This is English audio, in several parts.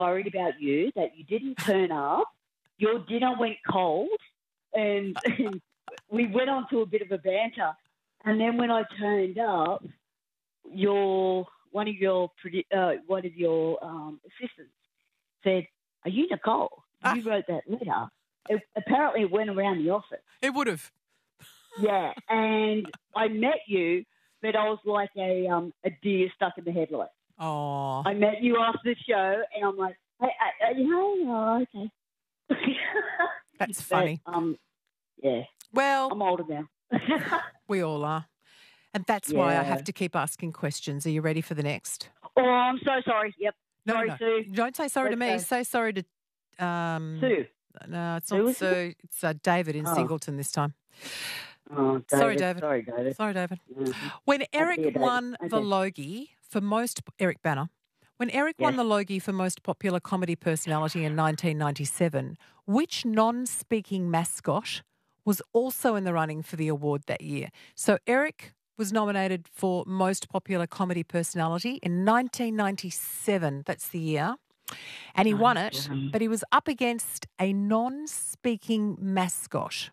worried about you, that you didn't turn up. Your dinner went cold, and we went on to a bit of a banter. And then when I turned up, one of your assistants said, "Are you Nicole? You wrote that letter." Apparently, it went around the office. It would have. Yeah, and I met you, but I was like a deer stuck in the headlight. Oh. I met you after the show, and I'm like, "Hey, okay." That's funny. Yeah. Well, I'm older now. we all are. And that's why I have to keep asking questions. Are you ready for the next? Oh, I'm so sorry. Yep. No, sorry, no. Sue. Don't say sorry to me. Go. Say sorry to... Sue. No, it's not Sue. It's David in Singleton this time. Oh, David. Sorry, David. Sorry, David. Sorry, David. Mm-hmm. When Eric won the Logie for most... Eric Banner. When Eric won the Logie for most popular comedy personality in 1997, which non-speaking mascot was also in the running for the award that year? So Eric was nominated for most popular comedy personality in 1997. That's the year. And he won it, but he was up against a non-speaking mascot.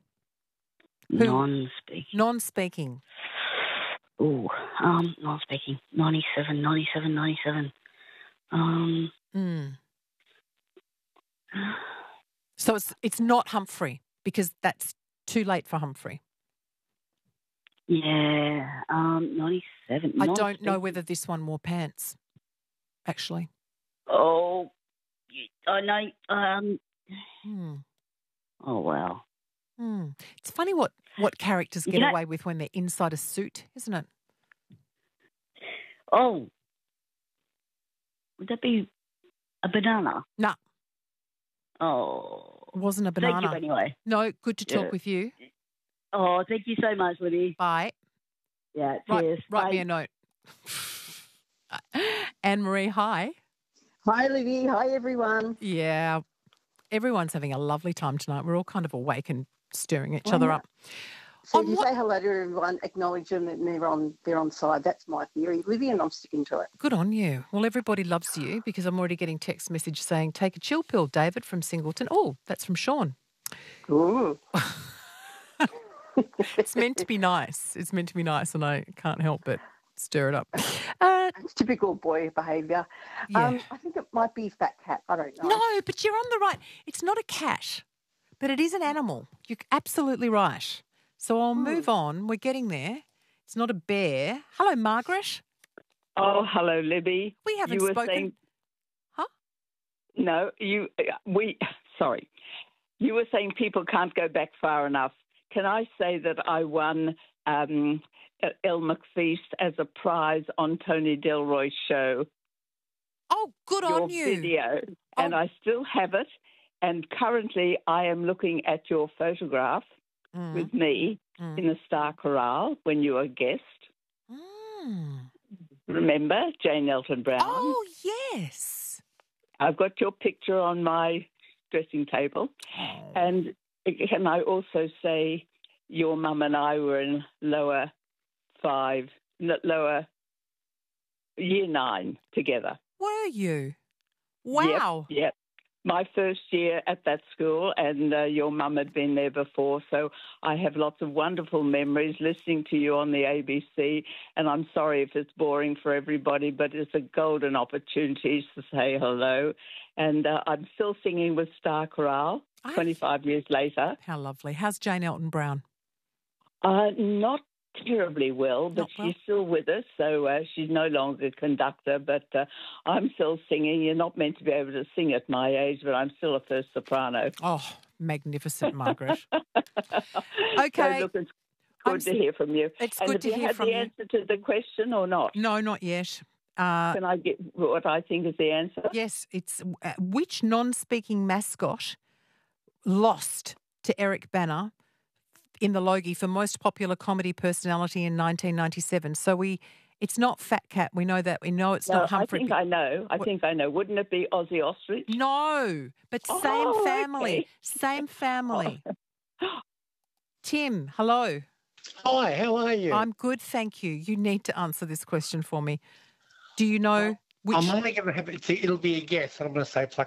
Non-speaking. Oh, non-speaking. 97. So it's not Humphrey, because that's too late for Humphrey. Yeah, 97. I don't know whether this one wore pants, actually. Oh, I know. Oh, wow. It's funny what characters get away with when they're inside a suit, isn't it? Oh, would that be a banana? No. Oh. It wasn't a banana. Thank you anyway. No, good to talk with you. Oh, thank you so much, Libby. Bye. Yeah, cheers. Write me a note. Anne-Marie, hi. Hi, Libby. Hi, everyone. Yeah, everyone's having a lovely time tonight. We're all kind of awake and stirring each other up. So you say hello to everyone, acknowledge them, and they're on side. That's my theory, Libby, and I'm sticking to it. Good on you. Well, everybody loves you, because I'm already getting text message saying, "Take a chill pill, David," from Singleton. Oh, that's from Sean. Ooh. It's meant to be nice. It's meant to be nice, and I can't help but stir it up. It's typical boy behaviour. Yeah. I think it might be fat cat. I don't know. No, but you're on the right. It's not a cat, but it is an animal. You're absolutely right. So I'll move on. We're getting there. It's not a bear. Hello, Margaret. Oh, hello, Libby. We haven't spoken. Huh? No, sorry. You were saying people can't go back far enough. Can I say that I won Elle McFeast as a prize on Tony Delroy's show? Oh, good on you. Your video. And I still have it. And currently I am looking at your photograph with me in the Star Chorale when you were a guest. Remember Jane Elton Brown? Oh, yes. I've got your picture on my dressing table. And can I also say your mum and I were in lower year 9 together. Were you? Wow. Yep. My first year at that school, and your mum had been there before, so I have lots of wonderful memories listening to you on the ABC, and I'm sorry if it's boring for everybody, but it's a golden opportunity to say hello. And I'm still singing with Star Chorale 25 years later. How lovely. How's Jane Elton Brown? Not terribly well, but she's still with us, so she's no longer a conductor, but I'm still singing. You're not meant to be able to sing at my age, but I'm still a first soprano. Oh, magnificent, Margaret. Okay. So, look, it's good to hear from you. It's good to hear from you. Have you had the answer to the question or not? No, not yet. Can I get what I think is the answer? Yes, it's which non-speaking mascot lost to Eric Banner in the Logie for most popular comedy personality in 1997. So it's not Fat Cat. We know that. We know it's not Humphrey. I think I know. Wouldn't it be Ozzy Ostrich? No, but same family. Okay. Same family. Tim, hello. Hi, how are you? I'm good, thank you. You need to answer this question for me. Do you know Which, I'm only going to have it'll be a guess, and I'm going to say